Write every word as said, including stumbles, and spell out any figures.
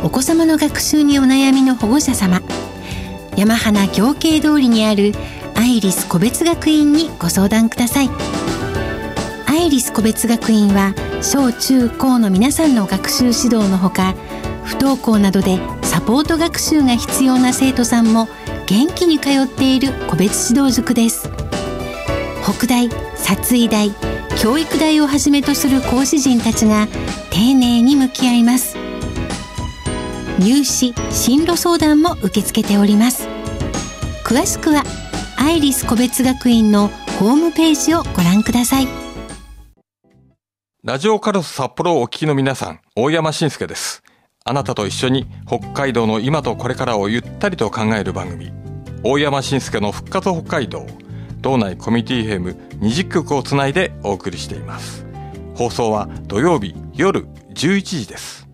お子様の学習にお悩みの保護者様、山花行慶通りにあるアイリス個別学院にご相談ください。アイリス個別学院は小中高の皆さんの学習指導のほか、不登校などでサポート学習が必要な生徒さんも元気に通っている個別指導塾です。北大、殺医大、教育大をはじめとする講師陣たちが丁寧に向き合います。入試・進路相談も受け付けております。詳しくはアイリス個別学院のホームページをご覧ください。 ラジオカルス札幌をお聞きの皆さん、大山伸介です。あなたと一緒に北海道の今とこれからをゆったりと考える番組、大山伸介の復活北海道、道内コミュニティ エフエムにじゅっきょくをつないでお送りしています。放送は土曜日夜じゅういちじです。